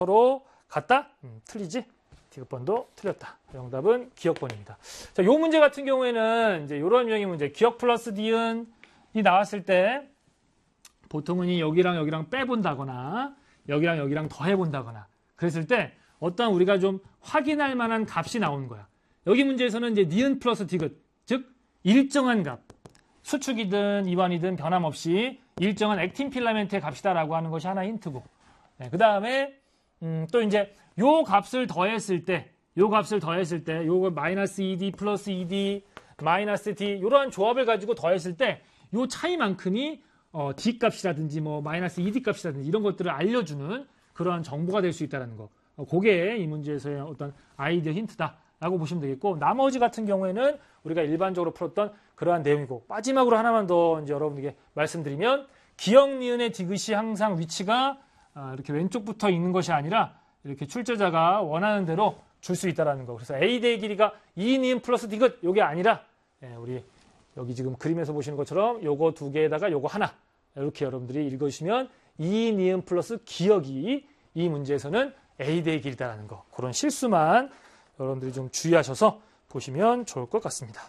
서로 같다? 틀리지? 디귿번도 틀렸다. 정답은 기역번입니다. 자, 요 문제 같은 경우에는 이제 요런 유형의 문제, 기역 플러스 니은이 나왔을 때 보통은 여기랑 여기랑 빼본다거나 여기랑 여기랑 더해본다거나 그랬을 때 어떤 우리가 좀 확인할 만한 값이 나오는 거야. 여기 문제에서는 이제 니은 플러스 디귿, 즉 일정한 값, 수축이든 이완이든 변함없이 일정한 액틴 필라멘트의 값이다라고 하는 것이 하나 힌트고. 네, 그 다음에 또 이제 요 값을 더했을 때, 요거 마이너스 2d 플러스 2d 마이너스 d 이러한 조합을 가지고 더했을 때 요 차이만큼이 d 값이라든지 뭐 마이너스 2d 값이라든지 이런 것들을 알려주는 그러한 정보가 될 수 있다는 거. 그게 이 문제에서의 어떤 아이디어 힌트다라고 보시면 되겠고, 나머지 같은 경우에는 우리가 일반적으로 풀었던 그러한 내용이고, 마지막으로 하나만 더 이제 여러분에게 말씀드리면 기역 니은의 디귿이 항상 위치가 이렇게 왼쪽부터 있는 것이 아니라 이렇게 출제자가 원하는 대로 줄 수 있다는 거. 그래서 A대의 길이가 2 니은 플러스 디귿 요게 아니라 우리 여기 지금 그림에서 보시는 것처럼 요거 두 개에다가 요거 하나 이렇게 여러분들이 읽어주시면 2 니은 플러스 기역이 이 문제에서는 A대의 길이다라는 거. 그런 실수만 여러분들이 좀 주의하셔서 보시면 좋을 것 같습니다.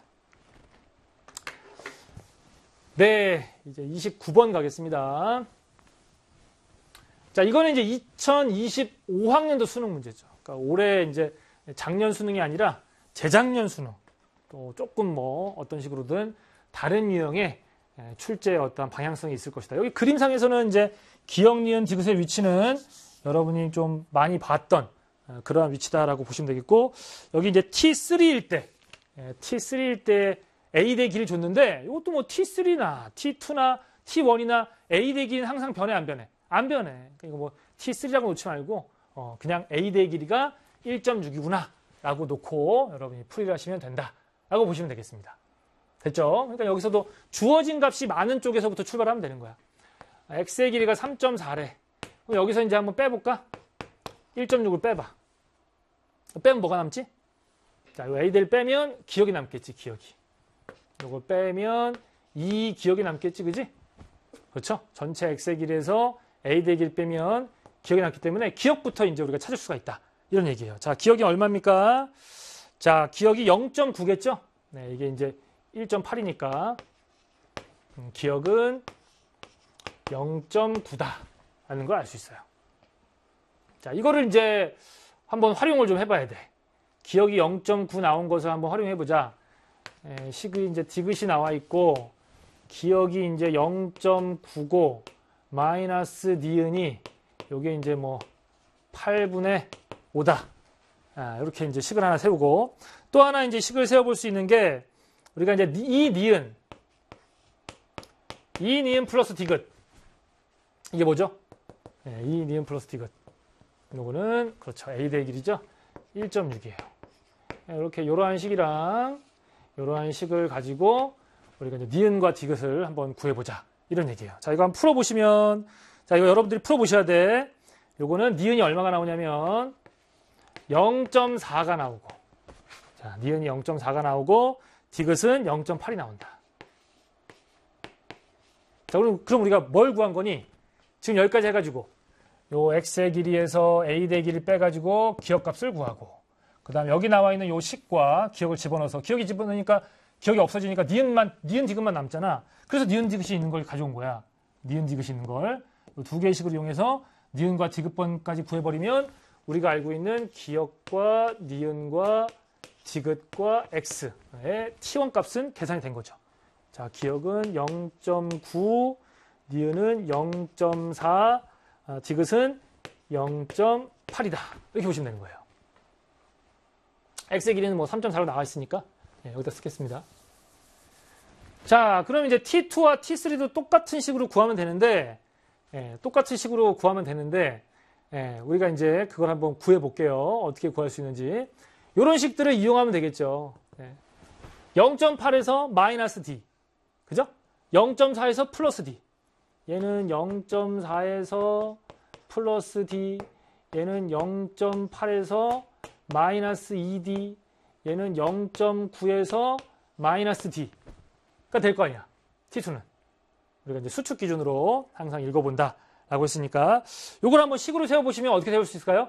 네, 이제 29번 가겠습니다. 자, 이거는 이제 2025학년도 수능 문제죠. 그러니까 올해 이제 작년 수능이 아니라 재작년 수능. 또 조금 뭐 어떤 식으로든 다른 유형의 출제의 어떤 방향성이 있을 것이다. 여기 그림상에서는 이제 기역 니은 디귿의 위치는 여러분이 좀 많이 봤던 그러한 위치다라고 보시면 되겠고, 여기 이제 T3일 때 A 대 길이 줬는데 이것도 뭐 T3나 T2나 T1이나 A 대 길이는 항상 변해 안 변해? 안 변해. 그러니까 뭐 T3라고 놓지 말고 그냥 A 대 길이가 1.6이구나 라고 놓고 여러분이 풀이를 하시면 된다라고 보시면 되겠습니다. 됐죠? 그러니까 여기서도 주어진 값이 많은 쪽에서부터 출발하면 되는 거야. X의 길이가 3.4래. 그럼 여기서 이제 한번 빼볼까? 1.6을 빼봐. 빼면 뭐가 남지? 자, 이 A대를 빼면 기억이 남겠지, 기억이. 이걸 빼면 이 기억이 남겠지, 그지? 그렇죠? 전체 X의 길이에서 A대 길 빼면 기억이 남기 때문에 기억부터 이제 우리가 찾을 수가 있다. 이런 얘기예요. 자, 기억이 얼마입니까? 자, 기억이 0.9겠죠? 네, 이게 이제 1.8이니까 기억은 0.9다. 라는 걸 알 수 있어요. 자, 이거를 이제 한번 활용을 좀 해봐야 돼. 기억이 0.9 나온 것을 한번 활용해보자. 식이 이제 디귿이 나와 있고, 기억이 이제 0.9고, 마이너스 니은이, 요게 이제 뭐 8분의 5다. 이렇게 이제 식을 하나 세우고, 또 하나 이제 식을 세워볼 수 있는 게, 우리가 이제 이 니은 플러스 디귿. 이게 뭐죠? 이 니은 플러스 디귿. 요거는, 그렇죠. A대의 길이죠? 1.6이에요. 이렇게 요러한 식이랑 요러한 식을 가지고 우리가 이제 니은과 디귿을 한번 구해보자. 이런 얘기예요. 자, 이거 한번 풀어보시면, 자, 이거 여러분들이 풀어보셔야 돼. 요거는 니은이 얼마가 나오냐면 0.4가 나오고, 자, 니은이 0.4가 나오고, 디귿은 0.8이 나온다. 자, 그럼 우리가 뭘 구한 거니? 지금 여기까지 해가지고, 요 X의 길이에서 A대 길이를 빼가지고 기억값을 구하고, 그 다음에 여기 나와 있는 요 식과 기억을 집어넣어서, 기억이 집어넣으니까 기억이 없어지니까 니은 디귿만 남잖아. 그래서 니은 디귿이 있는 걸 가져온 거야. 니은 디귿이 있는 걸. 요 두 개의 식을 이용해서 니은과 디귿번까지 구해버리면 우리가 알고 있는 기억과 니은과 디귿과 X의 T1 값은 계산이 된 거죠. 자, 기억은 0.9, 니은은 0.4, 디귿은 0.8이다. 이렇게 보시면 되는 거예요. X의 길이는 뭐 3.4로 나와 있으니까 여기다 쓰겠습니다. 자, 그럼 이제 T2와 T3도 똑같은 식으로 구하면 되는데, 우리가 이제 그걸 한번 구해 볼게요. 어떻게 구할 수 있는지. 이런 식들을 이용하면 되겠죠. 0.8에서 마이너스 D. 그죠? 0.4에서 플러스 D. 얘는 0.4에서 플러스 D. 얘는 0.8에서 마이너스 2D. 얘는 0.9에서 마이너스 D가 될 거 아니야. T2는. 우리가 이제 수축 기준으로 항상 읽어본다 라고 했으니까, 요걸 한번 식으로 세워보시면 어떻게 세울 수 있을까요?